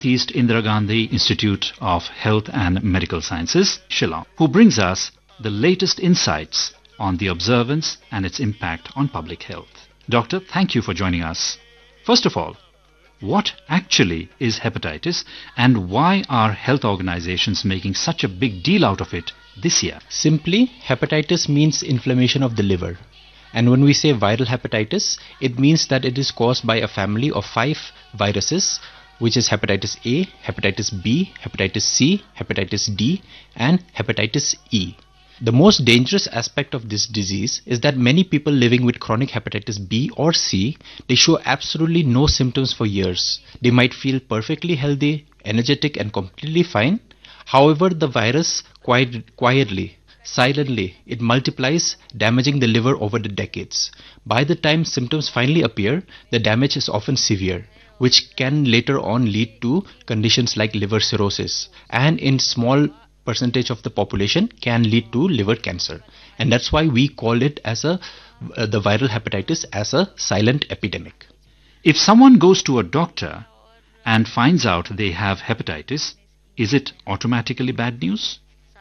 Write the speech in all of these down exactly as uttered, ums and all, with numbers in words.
East Indira Gandhi Institute of Health and Medical Sciences, Shillong, who brings us the latest insights on the observance and its impact on public health. Doctor, thank you for joining us. First of all, what actually is hepatitis and why are health organizations making such a big deal out of it this year? Simply, hepatitis means inflammation of the liver. And when we say viral hepatitis, it means that it is caused by a family of five viruses, which is hepatitis A, hepatitis B, hepatitis C, hepatitis D, and hepatitis E. The most dangerous aspect of this disease is that many people living with chronic hepatitis B or C, they show absolutely no symptoms for years. They might feel perfectly healthy, energetic, and completely fine. However, the virus quiet, quietly, silently, it multiplies, damaging the liver over the decades. By the time symptoms finally appear, the damage is often severe, which can later on lead to conditions like liver cirrhosis, and in small percentage of the population can lead to liver cancer. And that's why we call it as a uh, the viral hepatitis as a silent epidemic. If someone goes to a doctor and finds out they have hepatitis, is it automatically bad news?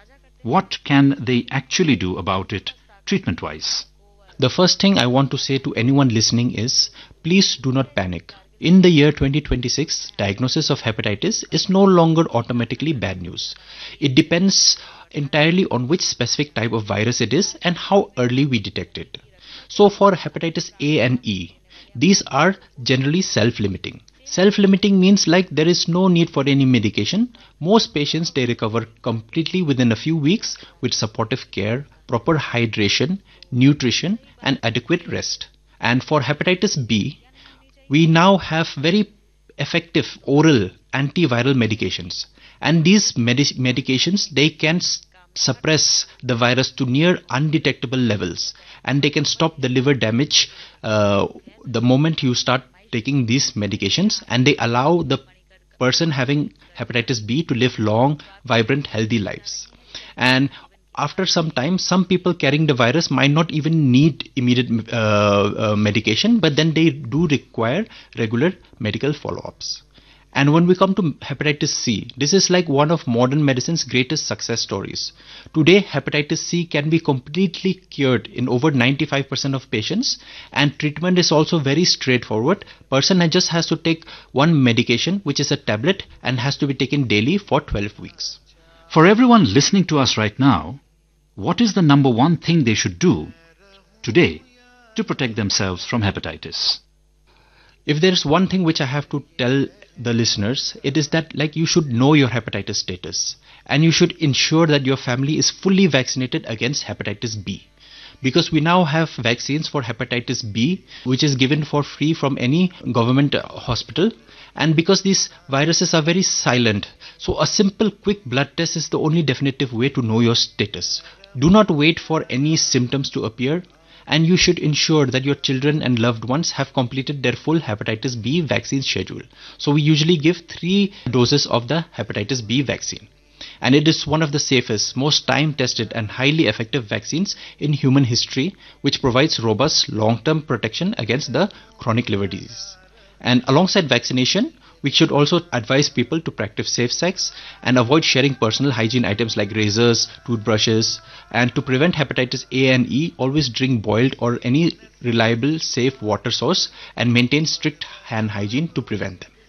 What can they actually do about it treatment-wise? The first thing I want to say to anyone listening is, please do not panic. In the year twenty twenty-six, diagnosis of hepatitis is no longer automatically bad news. It depends entirely on which specific type of virus it is and how early we detect it. So for hepatitis A and E, these are generally self-limiting. Self-limiting means like there is no need for any medication. Most patients, they recover completely within a few weeks with supportive care, proper hydration, nutrition, and adequate rest. And for hepatitis B, we now have very effective oral antiviral medications. And these medi- medications, they can s- suppress the virus to near undetectable levels. And they can stop the liver damage uh, the moment you start taking these medications, and they allow the person having hepatitis B to live long, vibrant, healthy lives. And after some time, some people carrying the virus might not even need immediate uh, uh, medication, but then they do require regular medical follow-ups. And when we come to hepatitis C, this is like one of modern medicine's greatest success stories. Today, hepatitis C can be completely cured in over ninety-five percent of patients, and treatment is also very straightforward. Person just has to take one medication, which is a tablet, and has to be taken daily for twelve weeks. For everyone listening to us right now, what is the number one thing they should do today to protect themselves from hepatitis? If there is one thing which I have to tell the listeners, it is that like you should know your hepatitis status, and you should ensure that your family is fully vaccinated against hepatitis B, because we now have vaccines for hepatitis B which is given for free from any government uh, hospital. And because these viruses are very silent, so a simple quick blood test is the only definitive way to know your status. Do not wait for any symptoms to appear, and you should ensure that your children and loved ones have completed their full hepatitis B vaccine schedule. So we usually give three doses of the hepatitis B vaccine. And it is one of the safest, most time-tested and highly effective vaccines in human history, which provides robust long-term protection against the chronic liver disease. And alongside vaccination, we should also advise people to practice safe sex and avoid sharing personal hygiene items like razors, toothbrushes. And to prevent hepatitis A and E, always drink boiled or any reliable, safe water source and maintain strict hand hygiene to prevent them.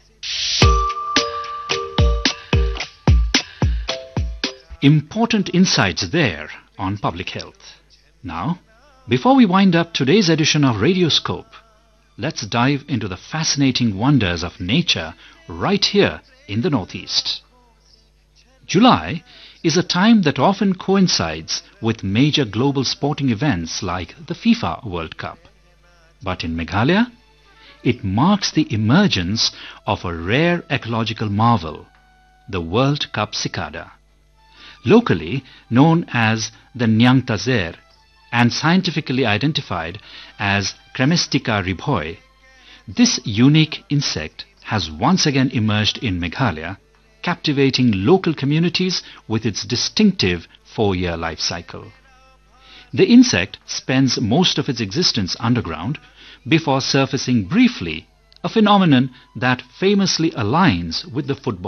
Important insights there on public health. Now, before we wind up today's edition of Radioscope, let's dive into the fascinating wonders of nature right here in the Northeast. July is a time that often coincides with major global sporting events like the FIFA World Cup. But in Meghalaya, it marks the emergence of a rare ecological marvel, the World Cup cicada. Locally known as the Nyangtazer and scientifically identified as Cremestica ribhoi, this unique insect has once again emerged in Meghalaya, captivating local communities with its distinctive four-year life cycle. The insect spends most of its existence underground before surfacing briefly, a phenomenon that famously aligns with the football